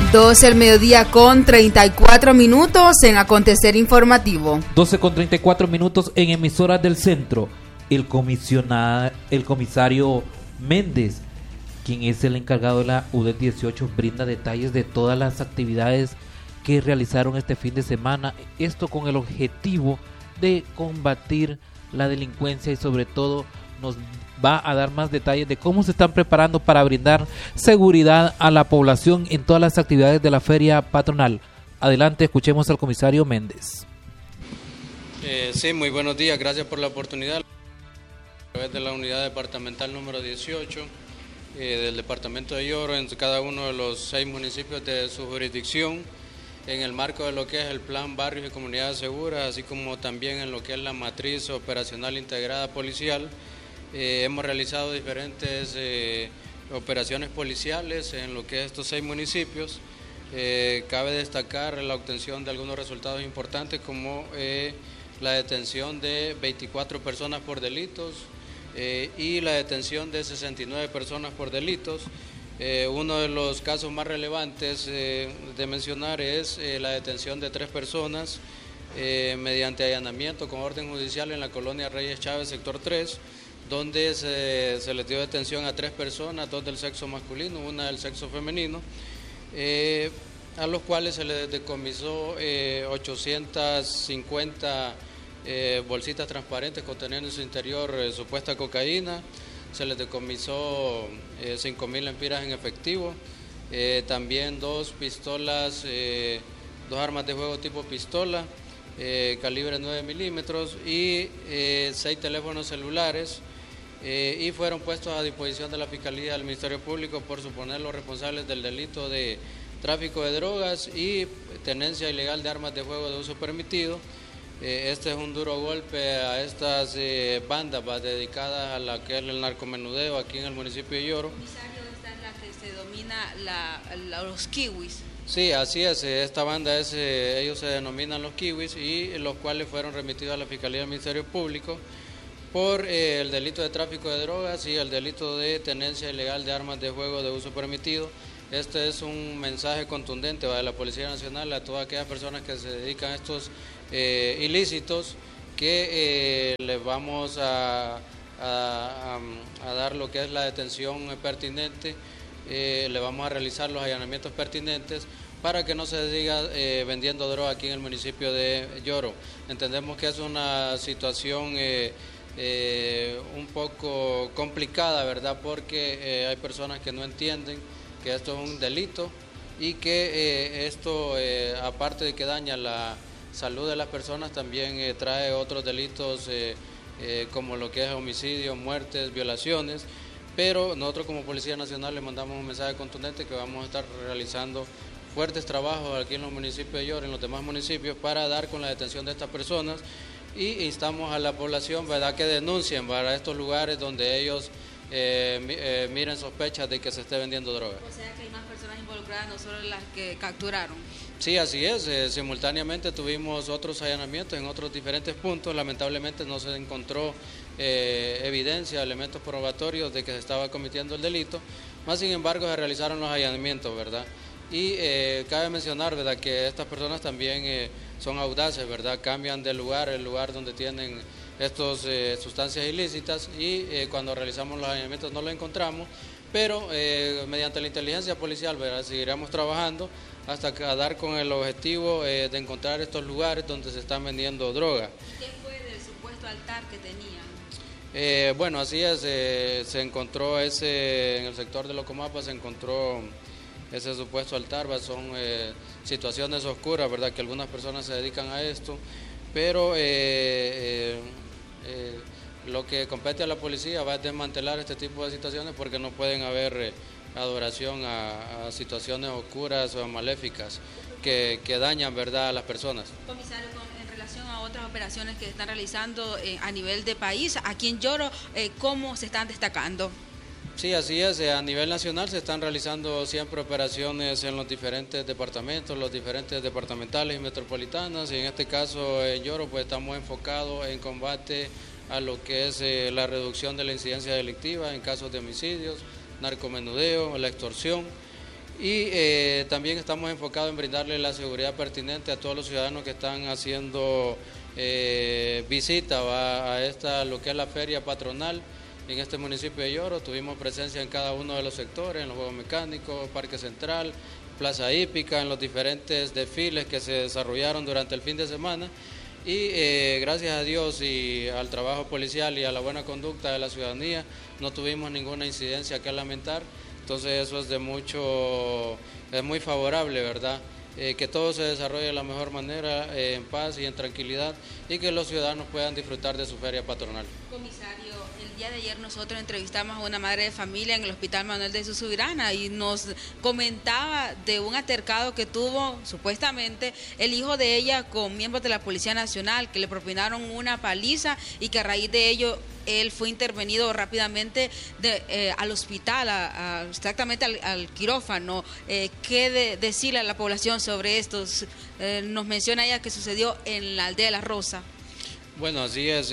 12 del mediodía con 34 minutos en Acontecer Informativo. 12 con 34 minutos en Emisoras del Centro. El comisario Méndez, quien es el encargado de la UDET 18, brinda detalles de todas las actividades que realizaron este fin de semana. Esto con el objetivo de combatir la delincuencia y sobre todo nos va a dar más detalles de cómo se están preparando para brindar seguridad a la población en todas las actividades de la feria patronal. Adelante, escuchemos al comisario Méndez. Sí, muy buenos días, gracias por la oportunidad. A través de la unidad departamental número 18 del departamento de Yoro, en cada uno de los 6 municipios de su jurisdicción, en el marco de lo que es el Plan Barrios y Comunidades Seguras, así como también en lo que es la matriz operacional integrada policial. Hemos realizado diferentes operaciones policiales en lo que es estos 6 municipios. Cabe destacar la obtención de algunos resultados importantes, como la detención de 24 personas por delitos y la detención de 69 personas por delitos. Uno de los casos más relevantes de mencionar es la detención de 3 personas mediante allanamiento con orden judicial en la colonia Reyes Chávez, sector 3, donde se les dio detención a 3 personas, 2 del sexo masculino, 1 del sexo femenino, a los cuales se les decomisó 850 bolsitas transparentes conteniendo en su interior supuesta cocaína. Se les decomisó 5.000 lempiras en efectivo, también 2 pistolas, 2 armas de juego tipo pistola, calibre 9 milímetros y 6 teléfonos celulares, y fueron puestos a disposición de la Fiscalía del Ministerio Público por suponer los responsables del delito de tráfico de drogas y tenencia ilegal de armas de juego de uso permitido. Este es un duro golpe a estas bandas dedicadas a la que es el narcomenudeo aquí en el municipio de Yoro. Comisario, esta es la que se domina los kiwis. Sí, así es, esta banda ellos se denominan los kiwis, y los cuales fueron remitidos a la Fiscalía del Ministerio Público por el delito de tráfico de drogas y el delito de tenencia ilegal de armas de juego de uso permitido. Este es un mensaje contundente de la Policía Nacional a todas aquellas personas que se dedican a estos ilícitos, que les vamos a dar lo que es la detención pertinente, le vamos a realizar los allanamientos pertinentes para que no se siga vendiendo droga aquí en el municipio de Yoro. Entendemos que es una situación un poco complicada, ¿verdad? Porque hay personas que no entienden que esto es un delito y que esto, aparte de que daña la salud de las personas, también trae otros delitos como lo que es homicidio, muertes, violaciones. Pero nosotros como Policía Nacional le mandamos un mensaje contundente que vamos a estar realizando fuertes trabajos aquí en los municipios de Yoro, en los demás municipios, para dar con la detención de estas personas, y instamos a la población, ¿verdad?, que denuncien para estos lugares donde ellos miren sospechas de que se esté vendiendo droga. O sea que hay más personas involucradas, no solo las que capturaron. Sí, así es. Simultáneamente tuvimos otros allanamientos en otros diferentes puntos. Lamentablemente no se encontró evidencia, elementos probatorios de que se estaba cometiendo el delito. Más sin embargo, se realizaron los allanamientos, ¿verdad? Y cabe mencionar, ¿verdad?, que estas personas también son audaces, ¿verdad? Cambian de lugar, el lugar donde tienen estas sustancias ilícitas, y cuando realizamos los allanamientos no lo encontramos, pero mediante la inteligencia policial, ¿verdad?, seguiremos trabajando hasta dar con el objetivo de encontrar estos lugares donde se están vendiendo droga. ¿Qué fue del supuesto altar que tenían? Bueno, así es, se encontró en el sector de Locomapa se encontró ese supuesto altar. Son situaciones oscuras, ¿verdad?, que algunas personas se dedican a esto, pero lo que compete a la policía va a desmantelar este tipo de situaciones, porque no pueden haber adoración a situaciones oscuras o maléficas que dañan, ¿verdad?, a las personas. Comisario, en relación a otras operaciones que están realizando a nivel de país, aquí en Yoro, ¿cómo se están destacando? Sí, así es. A nivel nacional se están realizando siempre operaciones en los diferentes departamentos, los diferentes departamentales y metropolitanas, y en este caso en Yoro pues estamos enfocados en combate a lo que es la reducción de la incidencia delictiva en casos de homicidios, narcomenudeo, la extorsión, y también estamos enfocados en brindarle la seguridad pertinente a todos los ciudadanos que están haciendo visita a esta, lo que es la feria patronal en este municipio de Yoro. Tuvimos presencia en cada uno de los sectores, en los Juegos Mecánicos, Parque Central, Plaza Hípica, en los diferentes desfiles que se desarrollaron durante el fin de semana. Y gracias a Dios y al trabajo policial y a la buena conducta de la ciudadanía, no tuvimos ninguna incidencia que lamentar. Entonces eso es muy favorable, ¿verdad? Que todo se desarrolle de la mejor manera, en paz y en tranquilidad, y que los ciudadanos puedan disfrutar de su feria patronal. Comisario, el día de ayer nosotros entrevistamos a una madre de familia en el Hospital Manuel de Subirana y nos comentaba de un altercado que tuvo supuestamente el hijo de ella con miembros de la Policía Nacional, que le propinaron una paliza y que a raíz de ello él fue intervenido rápidamente al hospital, exactamente al quirófano. ¿Qué decirle a la población sobre esto? Nos menciona ella que sucedió en la aldea de La Rosa. Bueno, así es.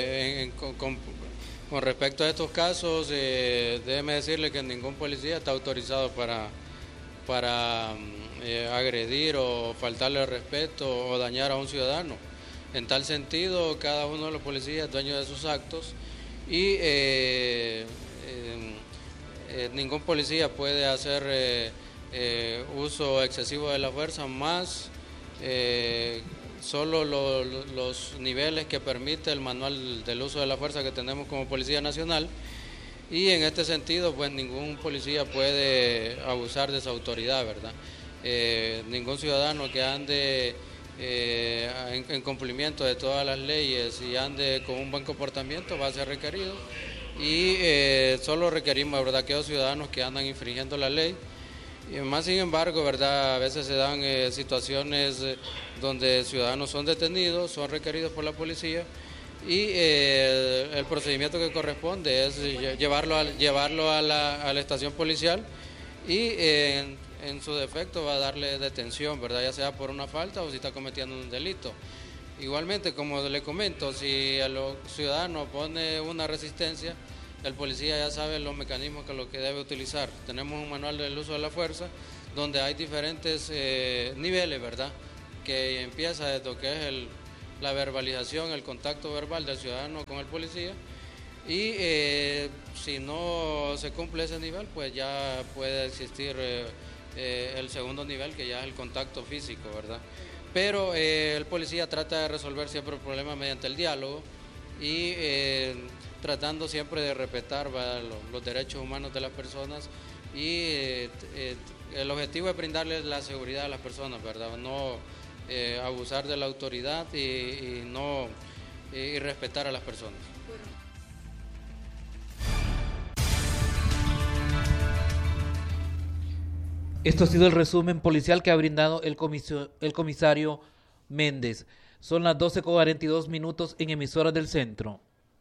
Con respecto a estos casos, déjeme decirle que ningún policía está autorizado para agredir o faltarle el respeto o dañar a un ciudadano. En tal sentido, cada uno de los policías es dueño de sus actos y ningún policía puede hacer uso excesivo de la fuerza, más solo los niveles que permite el manual del uso de la fuerza que tenemos como Policía Nacional. Y en este sentido, pues ningún policía puede abusar de su autoridad, ¿verdad? Ningún ciudadano que ande en cumplimiento de todas las leyes y ande con un buen comportamiento va a ser requerido, y solo requerimos, ¿verdad?, aquellos ciudadanos que andan infringiendo la ley. Y más sin embargo, ¿verdad?, a veces se dan situaciones donde ciudadanos son detenidos, son requeridos por la policía, y el procedimiento que corresponde es llevarlo a la estación policial, y en su defecto va a darle detención, ¿verdad?, ya sea por una falta o si está cometiendo un delito. Igualmente, como le comento, si el ciudadano pone una resistencia, el policía ya sabe los mecanismos que lo que debe utilizar. Tenemos un manual del uso de la fuerza donde hay diferentes niveles, ¿verdad?, que empieza desde lo que es la verbalización, el contacto verbal del ciudadano con el policía, y si no se cumple ese nivel, pues ya puede existir el segundo nivel, que ya es el contacto físico, ¿verdad? Pero el policía trata de resolver siempre el problema mediante el diálogo y tratando siempre de respetar los derechos humanos de las personas, y el objetivo es brindarles la seguridad a las personas, ¿verdad? No abusar de la autoridad y respetar a las personas. Esto ha sido el resumen policial que ha brindado el comisario Méndez. Son las 12:42 en emisoras del centro.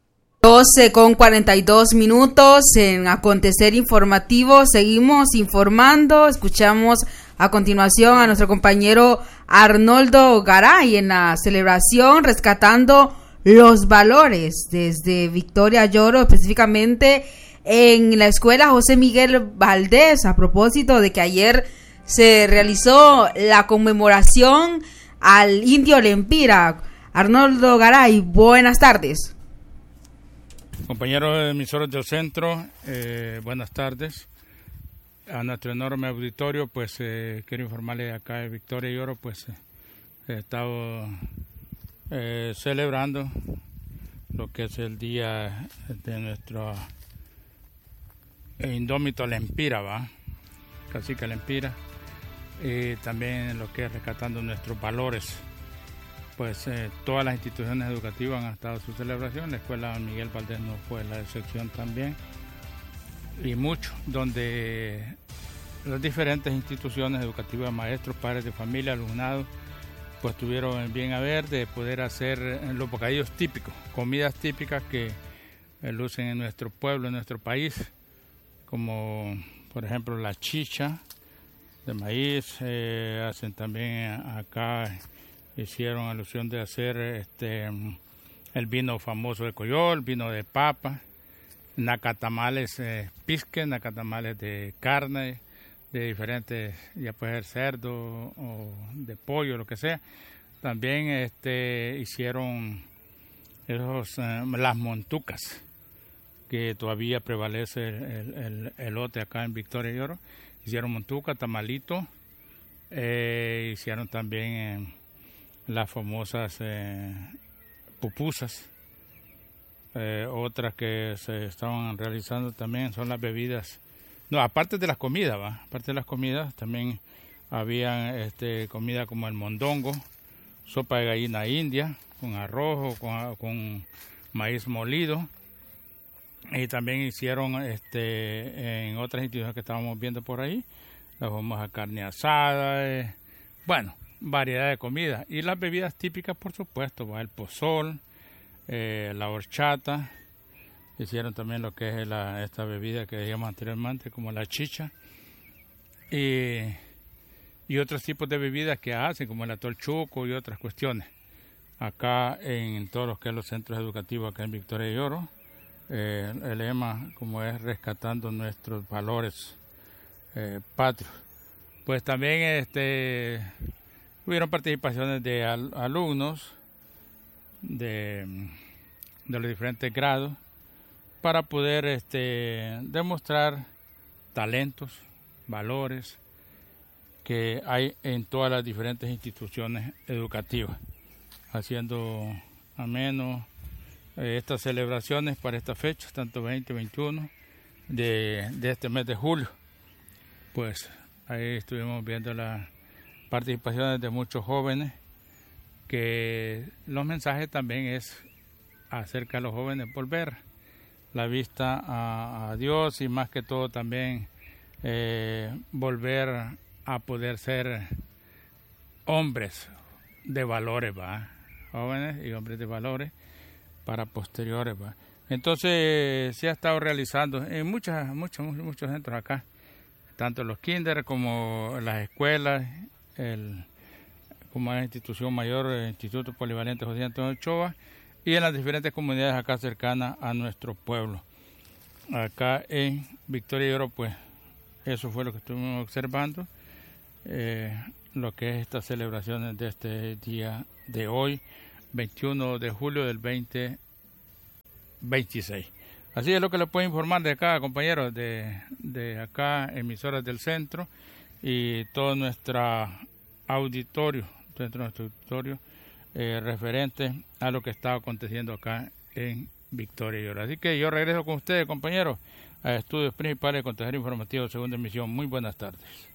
12:42 en acontecer informativo. Seguimos informando. Escuchamos a continuación a nuestro compañero Arnoldo Garay en la celebración rescatando los valores desde Victoria Yoro, específicamente en la escuela José Miguel Valdés, a propósito de que ayer se realizó la conmemoración al indio Lempira. Arnoldo Garay, buenas tardes. Compañeros emisores del centro, buenas tardes. A nuestro enorme auditorio, pues quiero informarles acá de Victoria Yoro, pues he estado celebrando lo que es el día de nuestro indómito Lempira, ¿va? Cacique Lempira, y también lo que es rescatando nuestros valores. Pues todas las instituciones educativas han estado en su celebración, la escuela Miguel Valdés no fue la excepción también, y mucho, donde las diferentes instituciones educativas, maestros, padres de familia, alumnado, pues tuvieron bien a ver de poder hacer los bocadillos típicos, comidas típicas que lucen en nuestro pueblo, en nuestro país, como por ejemplo la chicha de maíz. Hacen también acá, hicieron alusión de hacer el vino famoso de Coyol, vino de papa, nacatamales pisque, nacatamales de carne, de diferentes, ya puede ser cerdo o de pollo, lo que sea. También hicieron las montucas, que todavía prevalece el elote acá en Victoria y Oro. Hicieron montuca, tamalito, hicieron también las famosas pupusas. Otras que se estaban realizando también son las bebidas. No, aparte de las comidas, aparte de las comidas, también había comida como el mondongo, sopa de gallina india, con arroz o con maíz molido. Y también hicieron en otras instituciones que estábamos viendo por ahí, la famosa carne asada, bueno, variedad de comida. Y las bebidas típicas, por supuesto, el pozol, la horchata. Hicieron también lo que es esta bebida que decíamos anteriormente, como la chicha. Y otros tipos de bebidas que hacen, como el atol chuco y otras cuestiones. Acá en todos los que es los centros educativos, acá en Victoria y Oro, el lema como es rescatando nuestros valores patrios. Pues también hubieron participaciones de alumnos de los diferentes grados para poder demostrar talentos, valores que hay en todas las diferentes instituciones educativas, haciendo ameno estas celebraciones para estas fechas, tanto 20 y 21 de este mes de julio. Pues ahí estuvimos viendo las participaciones de muchos jóvenes, que los mensajes también es acerca de los jóvenes volver la vista a Dios, y más que todo también volver a poder ser hombres de valores, jóvenes y hombres de valores para posteriores. Entonces se ha estado realizando en muchos centros acá, tanto los kinder como las escuelas, como la institución mayor, el Instituto Polivalente José Antonio Ochoa, y en las diferentes comunidades acá cercanas a nuestro pueblo. Acá en Victoria y Oro, pues eso fue lo que estuvimos observando, lo que es estas celebraciones de este día de hoy, 21 de julio del 2026. Así es lo que les puedo informar de acá, compañeros, de acá, emisoras del centro, y todo nuestro auditorio, referente a lo que está aconteciendo acá en Victoria y Oro. Así que yo regreso con ustedes, compañeros, a Estudios Principales de Consejería Informativa, segunda emisión. Muy buenas tardes.